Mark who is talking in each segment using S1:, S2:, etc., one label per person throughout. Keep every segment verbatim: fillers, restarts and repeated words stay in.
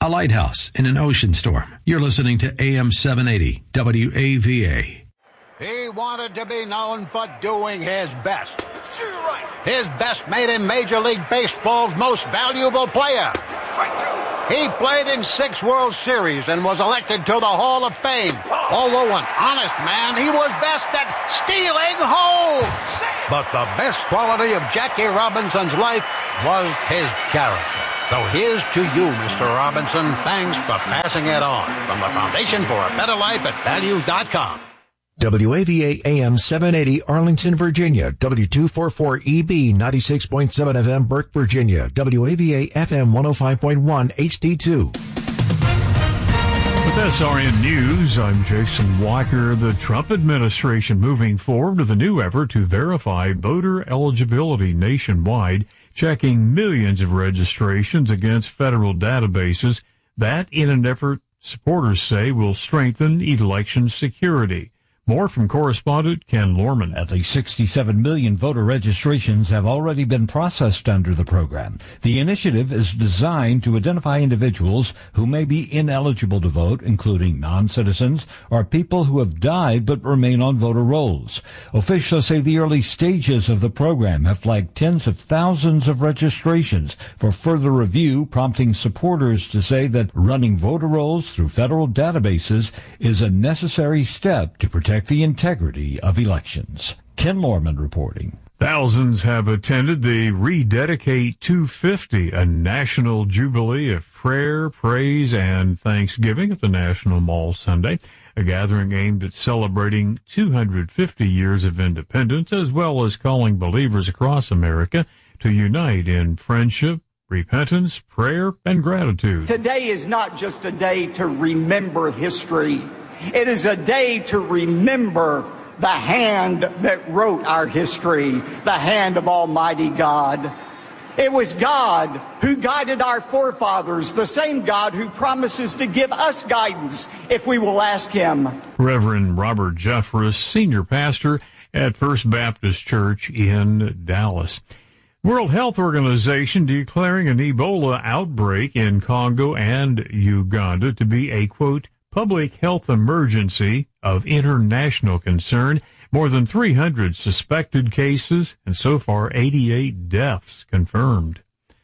S1: a lighthouse in an ocean storm. You're listening to A M seven eighty W A V A.
S2: He wanted to be known for doing his best. Sure, right. His best made him Major League Baseball's most valuable player. Strike two. He played in six World Series and was elected to the Hall of Fame. Although an honest man, he was best at stealing home. But the best quality of Jackie Robinson's life was his character. So here's to you, Mister Robinson. Thanks for passing it on. From the Foundation for a Better Life at values dot com.
S3: W A V A A M seven eighty Arlington, Virginia. W two forty-four E B ninety-six point seven F M Burke, Virginia. W A V A F M one oh five point one H D two.
S4: With S R N News, I'm Jason Walker. The Trump administration moving forward with a new effort to verify voter eligibility nationwide, checking millions of registrations against federal databases. That in an effort supporters say will strengthen election security. More from correspondent Ken Lorman.
S5: At least sixty-seven million voter registrations have already been processed under the program. The initiative is designed to identify individuals who may be ineligible to vote, including non-citizens or people who have died but remain on voter rolls. Officials say the early stages of the program have flagged tens of thousands of registrations for further review, prompting supporters to say that running voter rolls through federal databases is a necessary step to protect the integrity of elections. Ken Lorman reporting.
S4: Thousands have attended the Rededicate two fifty, a national jubilee of prayer, praise, and thanksgiving at the National Mall Sunday, a gathering aimed at celebrating two hundred fifty years of independence, as well as calling believers across America to unite in friendship, repentance, prayer, and gratitude.
S6: Today is not just a day to remember history. It is a day to remember the hand that wrote our history, the hand of Almighty God. It was God who guided our forefathers, the same God who promises to give us guidance if we will ask Him.
S4: Reverend Robert Jeffress, senior pastor at First Baptist Church in Dallas. World Health Organization declaring an Ebola outbreak in Congo and Uganda to be a, quote, public health emergency of international concern. More than three hundred suspected cases and so far eighty-eight deaths confirmed.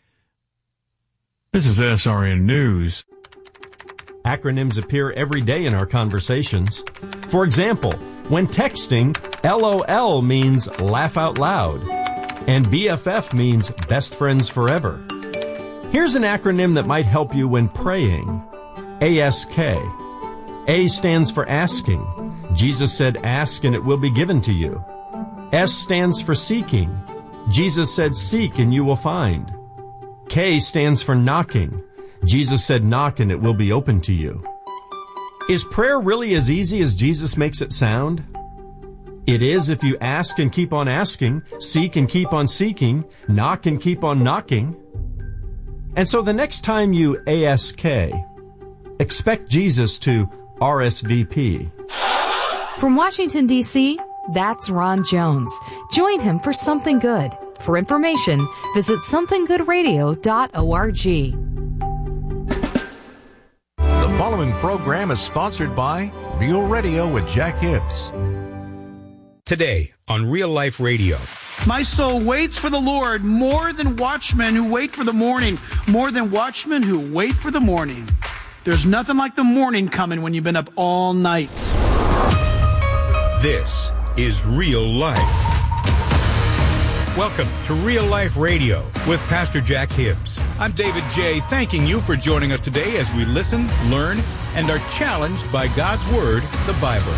S4: This is S R N News.
S7: Acronyms appear every day in our conversations. For example, when texting, L O L means laugh out loud, and B F F means best friends forever. Here's an acronym that might help you when praying. A S K. A stands for asking. Jesus said, ask and it will be given to you. S stands for seeking. Jesus said, seek and you will find. K stands for knocking. Jesus said, knock and it will be open to you. Is prayer really as easy as Jesus makes it sound? It is if you ask and keep on asking, seek and keep on seeking, knock and keep on knocking. And so the next time you A S K, expect Jesus to R S V P.
S8: From Washington, D C, that's Ron Jones. Join him for Something Good. For information, visit something good radio dot org.
S3: The following program is sponsored by Real Radio with Jack Hibbs.
S9: Today on Real Life Radio.
S10: My soul waits for the Lord more than watchmen who wait for the morning, more than watchmen who wait for the morning. There's nothing like the morning coming when you've been up all night.
S9: This is Real Life. Welcome to Real Life Radio with Pastor Jack Hibbs. I'm David J., thanking you for joining us today as we listen, learn, and are challenged by God's Word, the Bible.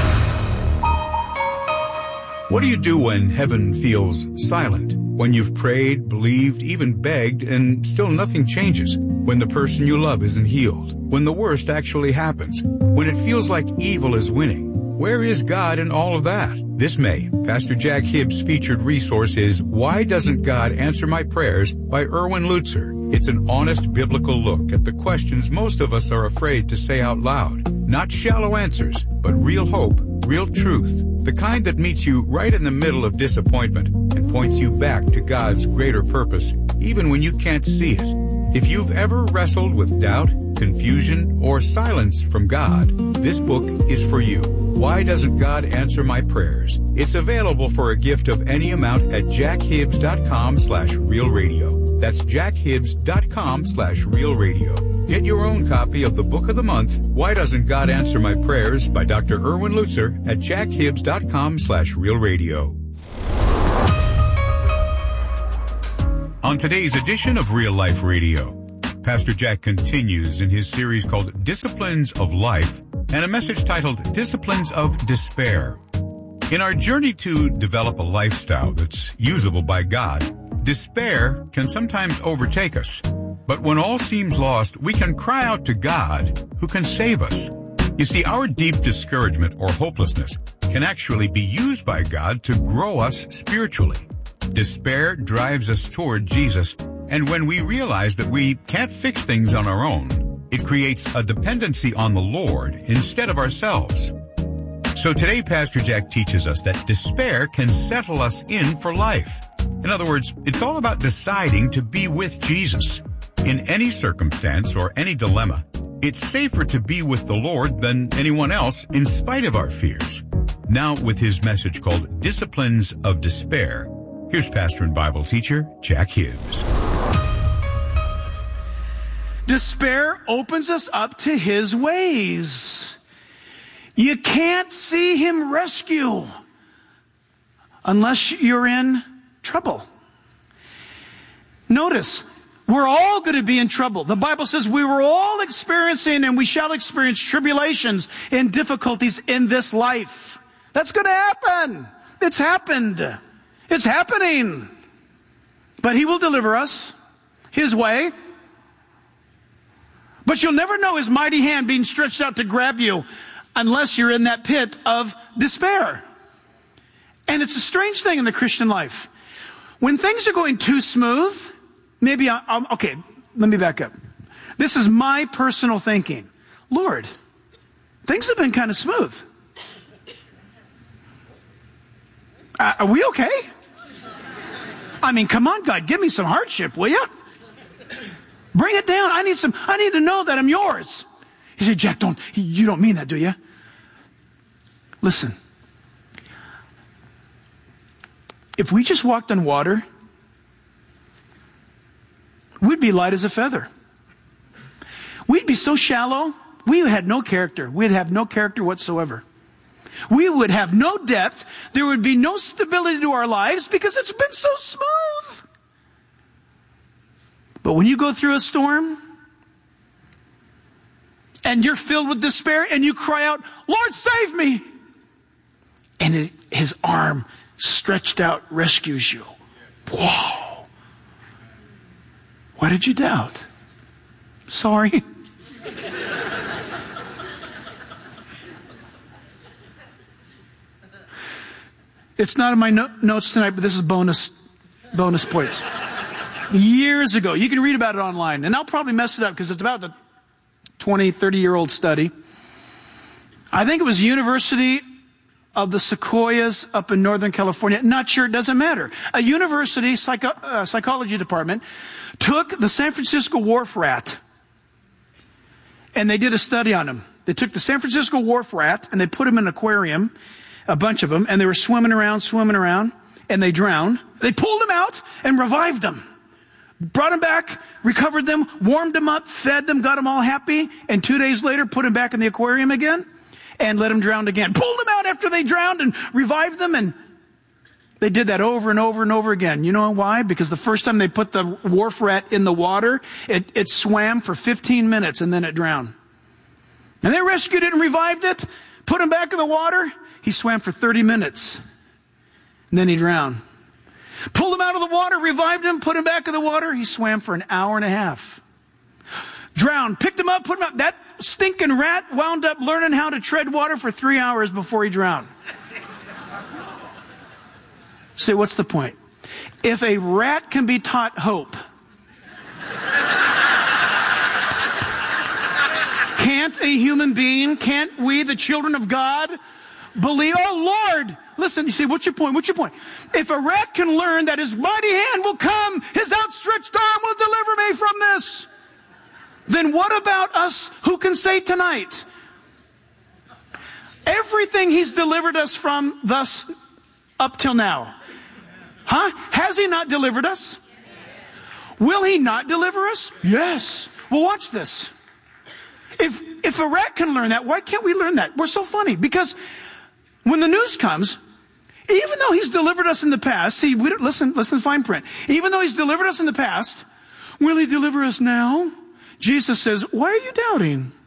S9: What do you do when heaven feels silent? When you've prayed, believed, even begged, and still nothing changes? When the person you love isn't healed? When the worst actually happens? When it feels like evil is winning? Where is God in all of that? This May, Pastor Jack Hibbs' featured resource is Why Doesn't God Answer My Prayers by Erwin Lutzer. It's an honest biblical look at the questions most of us are afraid to say out loud. Not shallow answers, but real hope, real truth. The kind that meets you right in the middle of disappointment and points you back to God's greater purpose, even when you can't see it. If you've ever wrestled with doubt, confusion, or silence from God, this book is for you. Why Doesn't God Answer My Prayers? It's available for a gift of any amount at jackhibbs.com slash real radio. That's jackhibbs.com slash real radio. Get your own copy of the book of the month, Why Doesn't God Answer My Prayers, by Doctor Erwin Lutzer at jackhibbs.com slash real radio. On today's edition of Real Life Radio, Pastor Jack continues in his series called Disciplines of Life and a message titled Disciplines of Despair. In our journey to develop a lifestyle that's usable by God, despair can sometimes overtake us. But when all seems lost, we can cry out to God, who can save us. You see, our deep discouragement or hopelessness can actually be used by God to grow us spiritually. Despair drives us toward Jesus, and when we realize that we can't fix things on our own, it creates a dependency on the Lord instead of ourselves. So today, Pastor Jack teaches us that despair can settle us in for life. In other words, it's all about deciding to be with Jesus. In any circumstance or any dilemma, it's safer to be with the Lord than anyone else in spite of our fears. Now, with his message called Disciplines of Despair, here's pastor and Bible teacher Jack Hibbs.
S10: Despair opens us up to his ways. You can't see him rescue unless you're in trouble. Notice, we're all going to be in trouble. The Bible says we were all experiencing and we shall experience tribulations and difficulties in this life. That's going to happen. It's happened. It's happening. But he will deliver us his way. But you'll never know his mighty hand being stretched out to grab you unless you're in that pit of despair. And it's a strange thing in the Christian life. When things are going too smooth, maybe I, I'm, okay, let me back up. This is my personal thinking. Lord, things have been kind of smooth. Uh, are we okay? I mean, come on, God, give me some hardship, will you? Bring it down. I need some, I need to know that I'm yours. He said, Jack, don't, you don't mean that, do you? Listen. If we just walked on water, we'd be light as a feather. We'd be so shallow, we had no character. We'd have no character whatsoever. We would have no depth. There would be no stability to our lives because it's been so smooth. But when you go through a storm and you're filled with despair and you cry out, Lord, save me. And it, his arm stretched out rescues you. Whoa. Why did you doubt? Sorry. It's not in my no- notes tonight, but this is bonus, bonus points. Years ago, you can read about it online, and I'll probably mess it up because it's about a twenty, thirty-year-old study. I think it was University of the Sequoias up in Northern California. Not sure, it doesn't matter. A university psycho, uh, psychology department took the San Francisco wharf rat, and they did a study on him. They took the San Francisco wharf rat, and they put him in an aquarium, a bunch of them, and they were swimming around, swimming around, and they drowned. They pulled them out and revived them. Brought them back, recovered them, warmed them up, fed them, got them all happy, and two days later put them back in the aquarium again and let them drown again. Pulled them out after they drowned and revived them, and they did that over and over and over again. You know why? Because the first time they put the wharf rat in the water, it, it swam for fifteen minutes and then it drowned. And they rescued it and revived it, put him back in the water. He swam for thirty minutes and then he drowned. Pulled him out of the water, revived him, put him back in the water. He swam for an hour and a half. Drowned. Picked him up, put him up. That stinking rat wound up learning how to tread water for three hours before he drowned. So what's the point? If a rat can be taught hope, can't a human being, can't we, the children of God, believe? Oh, Lord. Listen, you see, what's your point? What's your point? If a rat can learn that his mighty hand will come, his outstretched arm will deliver me from this, then what about us who can say tonight, everything He's delivered us from thus up till now, huh? Has He not delivered us? Will He not deliver us? Yes. Well, watch this. If if a rat can learn that, why can't we learn that? We're so funny because when the news comes, even though He's delivered us in the past, see, we don't, listen, listen to fine print. Even though He's delivered us in the past, will He deliver us now? Jesus says, why are you doubting?